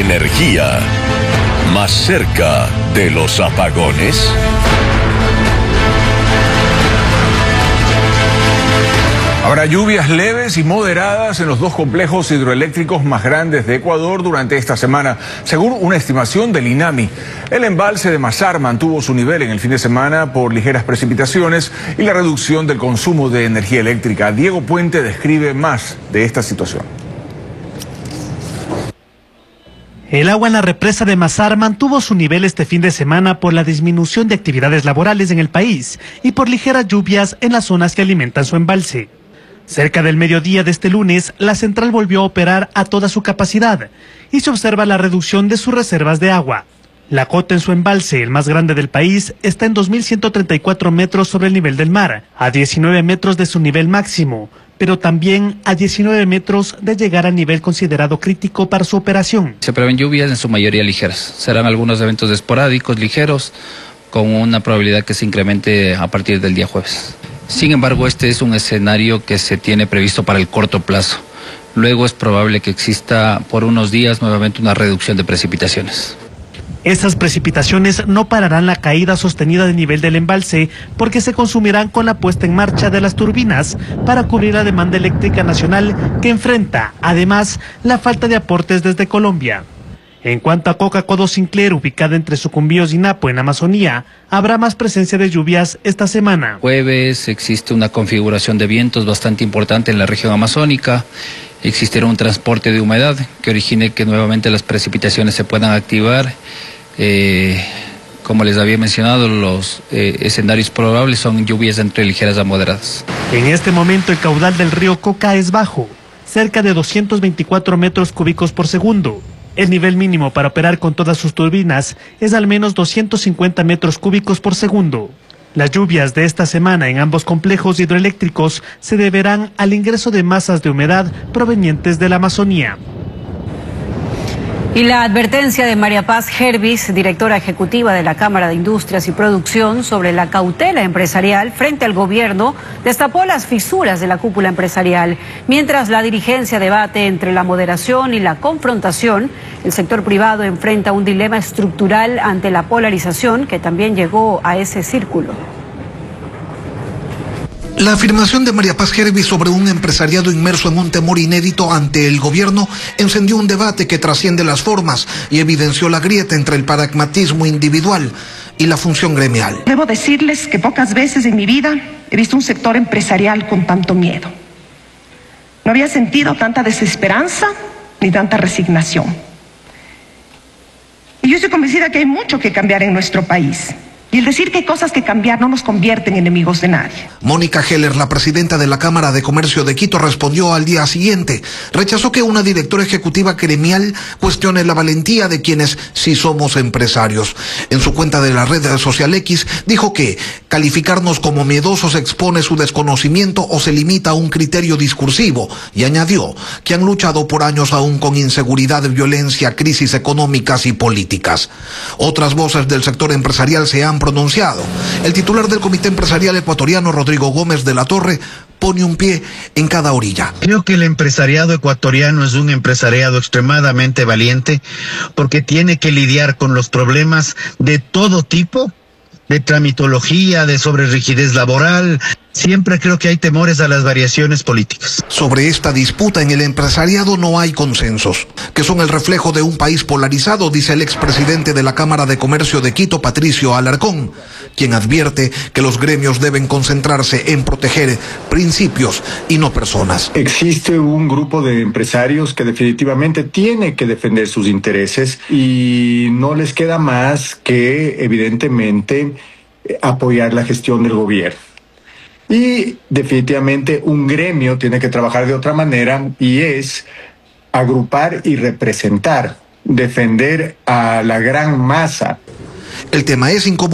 Energía. Más cerca de los apagones. Habrá lluvias leves y moderadas en los dos complejos hidroeléctricos más grandes de Ecuador durante esta semana, según una estimación del INAMI. El embalse de Mazar mantuvo su nivel en el fin de semana por ligeras precipitaciones y la reducción del consumo de energía eléctrica. Diego Puente describe más de esta situación. El agua en la represa de Mazar mantuvo su nivel este fin de semana por la disminución de actividades laborales en el país y por ligeras lluvias en las zonas que alimentan su embalse. Cerca del mediodía de este lunes, la central volvió a operar a toda su capacidad y se observa la reducción de sus reservas de agua. La cota en su embalse, el más grande del país, está en 2.134 metros sobre el nivel del mar, a 19 metros de su nivel máximo, pero también a 19 metros de llegar al nivel considerado crítico para su operación. Se prevén lluvias en su mayoría ligeras. Serán algunos eventos esporádicos, ligeros, con una probabilidad que se incremente a partir del día jueves. Sin embargo, este es un escenario que se tiene previsto para el corto plazo. Luego es probable que exista por unos días nuevamente una reducción de precipitaciones. Esas precipitaciones no pararán la caída sostenida de nivel del embalse porque se consumirán con la puesta en marcha de las turbinas para cubrir la demanda eléctrica nacional que enfrenta, además, la falta de aportes desde Colombia. En cuanto a Coca-Codo Sinclair, ubicada entre Sucumbíos y Napo, en Amazonía, habrá más presencia de lluvias esta semana. Jueves existe una configuración de vientos bastante importante en la región amazónica. Existirá un transporte de humedad que origine que nuevamente las precipitaciones se puedan activar. Como les había mencionado, los escenarios probables son lluvias entre ligeras a moderadas. En este momento el caudal del río Coca es bajo, cerca de 224 metros cúbicos por segundo. El nivel mínimo para operar con todas sus turbinas es al menos 250 metros cúbicos por segundo. Las lluvias de esta semana en ambos complejos hidroeléctricos se deberán al ingreso de masas de humedad provenientes de la Amazonía. Y la advertencia de María Paz Hervis, directora ejecutiva de la Cámara de Industrias y Producción, sobre la cautela empresarial frente al gobierno, destapó las fisuras de la cúpula empresarial. Mientras la dirigencia debate entre la moderación y la confrontación, el sector privado enfrenta un dilema estructural ante la polarización que también llegó a ese círculo. La afirmación de María Paz Hervis sobre un empresariado inmerso en un temor inédito ante el gobierno encendió un debate que trasciende las formas y evidenció la grieta entre el pragmatismo individual y la función gremial. Debo decirles que pocas veces en mi vida he visto un sector empresarial con tanto miedo. No había sentido tanta desesperanza ni tanta resignación. Y yo estoy convencida que hay mucho que cambiar en nuestro país. Y el decir que hay cosas que cambiar no nos convierte en enemigos de nadie. Mónica Heller, la presidenta de la Cámara de Comercio de Quito, respondió al día siguiente. Rechazó que una directora ejecutiva gremial cuestione la valentía de quienes sí somos empresarios. En su cuenta de la red social X, dijo que calificarnos como miedosos expone su desconocimiento o se limita a un criterio discursivo. Y añadió que han luchado por años aún con inseguridad, violencia, crisis económicas y políticas. Otras voces del sector empresarial se han pronunciado. El titular del Comité Empresarial Ecuatoriano, Rodrigo Gómez de la Torre, pone un pie en cada orilla. Creo que el empresariado ecuatoriano es un empresariado extremadamente valiente porque tiene que lidiar con los problemas de todo tipo, de tramitología, de sobrerrigidez laboral. Siempre creo que hay temores a las variaciones políticas. Sobre esta disputa en el empresariado no hay consensos, que son el reflejo de un país polarizado, dice el expresidente de la Cámara de Comercio de Quito, Patricio Alarcón, quien advierte que los gremios deben concentrarse en proteger principios y no personas. Existe un grupo de empresarios que definitivamente tiene que defender sus intereses y no les queda más que, evidentemente, apoyar la gestión del gobierno. Y definitivamente un gremio tiene que trabajar de otra manera y es agrupar y representar, defender a la gran masa. El tema es incómodo.